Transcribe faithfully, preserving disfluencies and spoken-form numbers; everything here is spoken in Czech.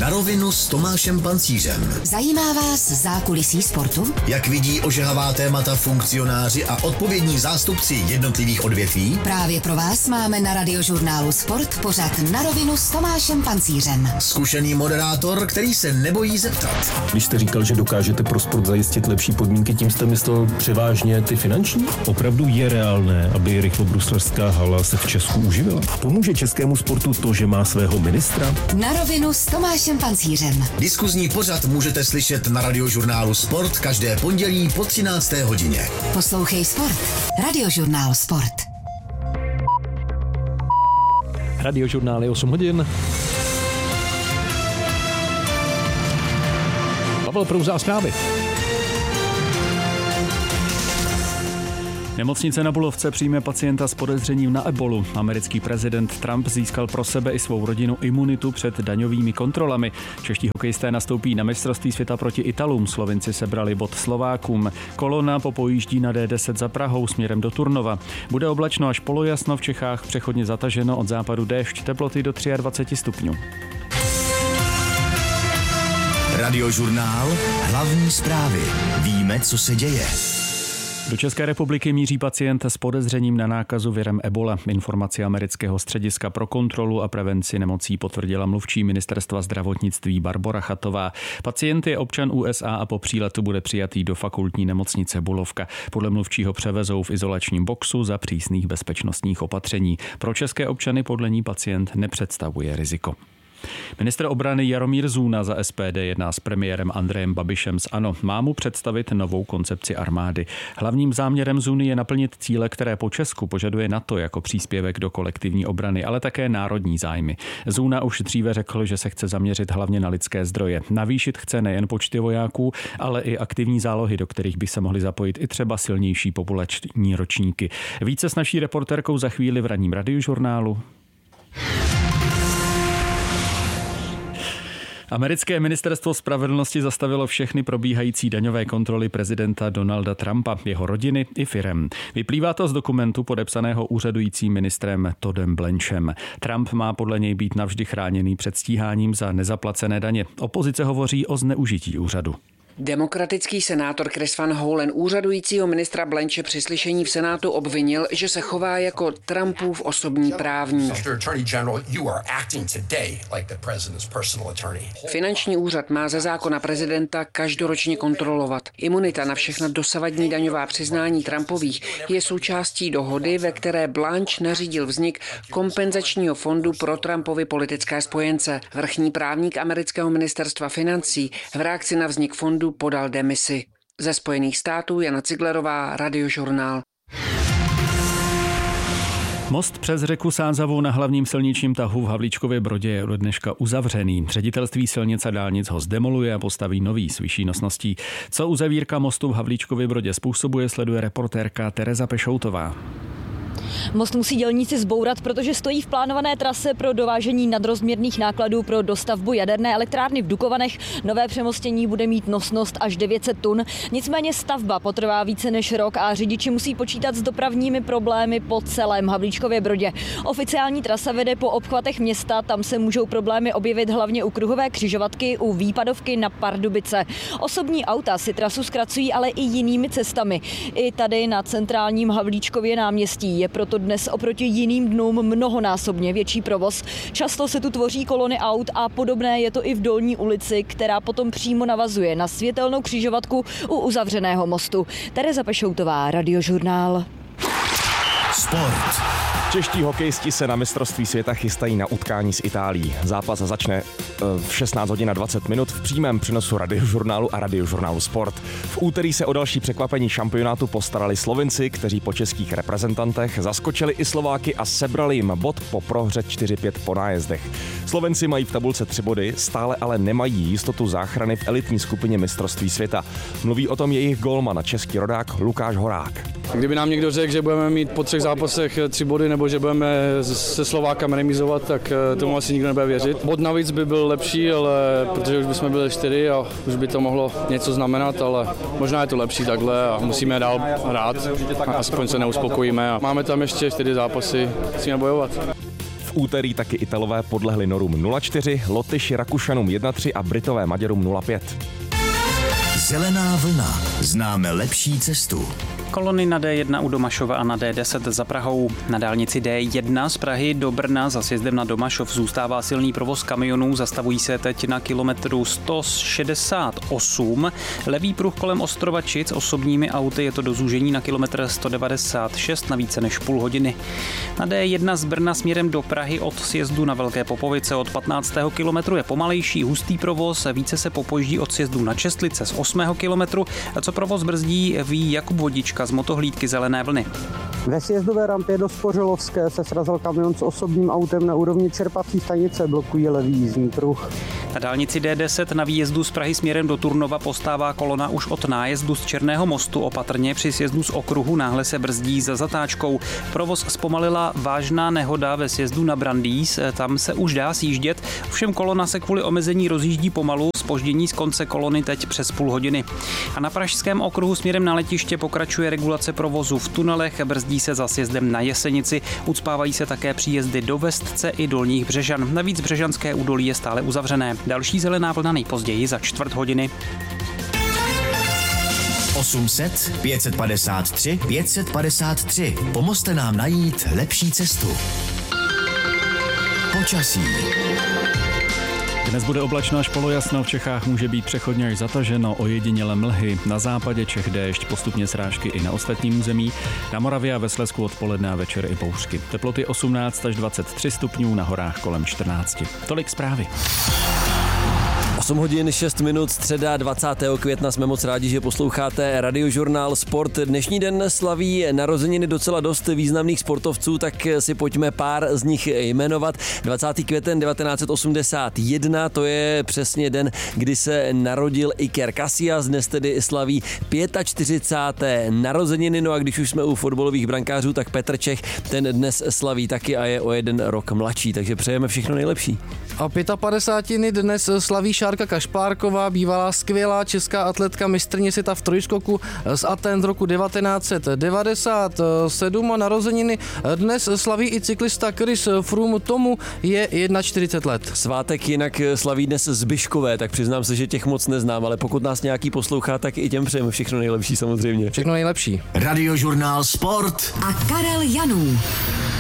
Na rovinu s Tomášem Pancířem. Zajímá vás zákulisí sportu? Jak vidí ožehavá témata funkcionáři a odpovědní zástupci jednotlivých odvětví? Právě pro vás máme na Radiožurnálu Sport pořad Na rovinu s Tomášem Pancířem. Zkušený moderátor, který se nebojí zeptat. Když jste říkal, že dokážete pro sport zajistit lepší podmínky, tím jste myslel převážně ty finanční? Opravdu je reálné, aby rychlobruslařská hala se v Česku uživila? Pomůže českému sportu to, že má svého ministra? Na rovinu s Tomášem Pancířem. Diskuzní pořad můžete slyšet na Radiožurnálu Sport každé pondělí po třinácté hodině. Poslouchej Sport. Radiožurnál Sport. Radiožurnál je osm hodin. Pavel Prouzá, zprávy. Nemocnice na Bulovce přijme pacienta s podezřením na ebolu. Americký prezident Trump získal pro sebe i svou rodinu imunitu před daňovými kontrolami. Čeští hokejisté nastoupí na mistrovství světa proti Italům. Slovinci sebrali bod Slovákům. Kolona popojíždí na D deset za Prahou směrem do Turnova. Bude oblačno až polojasno, v Čechách přechodně zataženo, od západu déšť, teploty do dvacet tři stupňů. Radiožurnál, hlavní zprávy. Víme, co se děje. Do České republiky míří pacient s podezřením na nákazu virem Ebola. Informaci amerického střediska pro kontrolu a prevenci nemocí potvrdila mluvčí ministerstva zdravotnictví Barbora Chatová. Pacient je občan U S A a po příletu bude přijatý do fakultní nemocnice Bulovka. Podle mluvčího převezou v izolačním boxu za přísných bezpečnostních opatření. Pro české občany podle ní pacient nepředstavuje riziko. Ministr obrany Jaromír Zůna za S P D jedná s premiérem Andrejem Babišem z ANO. Má mu představit novou koncepci armády. Hlavním záměrem Zůny je naplnit cíle, které po Česku požaduje NATO jako příspěvek do kolektivní obrany, ale také národní zájmy. Zůna už dříve řekl, že se chce zaměřit hlavně na lidské zdroje. Navýšit chce nejen počty vojáků, ale i aktivní zálohy, do kterých by se mohly zapojit i třeba silnější populační ročníky. Více s naší reportérkou za chvíli v ranním Radiožurnálu. Americké ministerstvo spravedlnosti zastavilo všechny probíhající daňové kontroly prezidenta Donalda Trumpa, jeho rodiny i firem. Vyplývá to z dokumentu podepsaného úřadujícím ministrem Toddem Blanchem. Trump má podle něj být navždy chráněný před stíháním za nezaplacené daně. Opozice hovoří o zneužití úřadu. Demokratický senátor Chris Van Hollen úřadujícího ministra Blanche při slyšení v Senátu obvinil, že se chová jako Trumpův osobní právník. Finanční úřad má ze zákona prezidenta každoročně kontrolovat. Imunita na všechna dosavadní daňová přiznání Trumpových je součástí dohody, ve které Blanche nařídil vznik kompenzačního fondu pro Trumpovy politické spojence. Vrchní právník amerického ministerstva financí v reakci na vznik fondu podal demisi. Ze Spojených států Jana Ciglerová, Radiožurnál. Most přes řeku Sázavou na hlavním silničním tahu v Havlíčkově Brodě je od dneška uzavřený. Ředitelství silnic a dálnic ho zdemoluje a postaví nový s vyšší nosností. Co uzavírka mostu v Havlíčkově Brodě způsobuje, sleduje reportérka Tereza Pešoutová. Most musí dělníci zbourat, protože stojí v plánované trase pro dovážení nadrozměrných nákladů pro dostavbu jaderné elektrárny v Dukovanech. Nové přemostění bude mít nosnost až devět set tun. Nicméně stavba potrvá více než rok a řidiči musí počítat s dopravními problémy po celém Havlíčkově Brodě. Oficiální trasa vede po obchvatech města, tam se můžou problémy objevit hlavně u kruhové křižovatky, u výpadovky na Pardubice. Osobní auta si trasu zkracují ale i jinými cestami. I tady na centrálním Havlíčkově náměstí je proto dnes oproti jiným dnům mnohonásobně větší provoz. Často se tu tvoří kolony aut a podobné je to i v Dolní ulici, která potom přímo navazuje na světelnou křižovatku u uzavřeného mostu. Tereza Pešoutová, Radiožurnál. Sport. Čeští hokejisti se na mistrovství světa chystají na utkání s Itálií. Zápas začne v šestnáct hodin a dvacet minut v přímém přenosu Radiožurnálu a Radiožurnálu Sport. V úterý se o další překvapení šampionátu postarali Slovinci, kteří po českých reprezentantech zaskočili i Slováky a sebrali jim bod po prohře čtyři pět po nájezdech. Slovenci mají v tabulce tři body, stále ale nemají jistotu záchrany v elitní skupině mistrovství světa. Mluví o tom jejich gólman a český rodák Lukáš Horák. Kdyby nám někdo řekl, že budeme mít po třech zápasech tři body nebo že budeme se Slovákem remizovat, tak tomu asi nikdo nebude věřit. Bod navíc by byl lepší, ale protože už bychom byli čtyři a už by to mohlo něco znamenat, ale možná je to lepší takhle a musíme dál hrát. Aspoň se neuspokojíme a máme tam ještě čtyři zápasy, musíme bojovat. úterý taky Italové podlehli Norům nula čtyři, Lotyši Rakušanům jedna tři a Britové Maďarům nula pět. Zelená vlna. Známe lepší cestu. Kolony na D jedna u Domašova a na D deset za Prahou. Na dálnici D jedna z Prahy do Brna za sjezdem na Domašov zůstává silný provoz kamionů, zastavují se teď na kilometru sto šedesát osm. Levý pruh kolem Ostrovačic osobními auty je to do zúžení na kilometr sto devadesát šest na více než půl hodiny. Na D jedna z Brna směrem do Prahy od sjezdu na Velké Popovice od patnáctého kilometru je pomalejší hustý provoz, více se popoždí od sjezdu na Čestlice z osmého kilometru, co provoz brzdí, ví Jakub Vodička z motohlídky Zelené vlny. Ve sjezdové rampě do Spořilovské se srazil kamion s osobním autem na úrovni čerpací stanice, blokují levý jízdní pruh. Na dálnici D deset na výjezdu z Prahy směrem do Turnova postává kolona už od nájezdu z Černého mostu opatrně, při sjezdu z okruhu náhle se brzdí za zatáčkou. Provoz zpomalila vážná nehoda ve sjezdu na Brandýs, tam se už dá sjíždět, ovšem kolona se kvůli omezení rozjíždí pomalu, zpoždění z konce kolony teď přes půl hodiny. A na pražském okruhu směrem na letiště pokračuje regulace provozu v tunelech, brzdí se za sjezdem na Jesenici, ucpávají se také příjezdy do Vestce i Dolních Břežan. Navíc Břežanské údolí je stále uzavřené. Další zelená vlna nejpozději za čtvrt hodiny. osm set, pět set padesát tři, pět set padesát tři. Pomozte nám najít lepší cestu. Počasí. Dnes bude oblačno až polojasno, v Čechách může být přechodně až zataženo, ojediněle mlhy, na západě Čech déšť, postupně srážky i na ostatním území, na Moravě a ve Slezsku odpoledne a večer i bouřky. Teploty osmnáct až dvacet tři stupňů, na horách kolem čtrnáct. Tolik zprávy. osm hodin šest minut, středa dvacátého května, jsme moc rádi, že posloucháte Radiožurnál Sport. Dnešní den slaví narozeniny docela dost významných sportovců, tak si pojďme pár z nich jmenovat. dvacátého květen devatenáct set osmdesát jedna, to je přesně den, kdy se narodil Iker Casillas, dnes tedy slaví čtyřicáté páté narozeniny, no a když už jsme u fotbalových brankářů, tak Petr Čech, ten dnes slaví taky a je o jeden rok mladší, takže přejeme všechno nejlepší. A padesátiny dnes slaví Šárka Kašpárková, bývalá skvělá česká atletka, mistryně světa v trojskoku z Aten z roku devatenáct set devadesát sedm a narozeniny dnes slaví i cyklista Chris Froome, tomu je čtyřicet jedna let. Svátek jinak slaví dnes Zbyškové, tak přiznám se, že těch moc neznám, ale pokud nás nějaký poslouchá, tak i těm přejeme všechno nejlepší samozřejmě. Všechno nejlepší. Radiožurnál Sport a Karel Janů.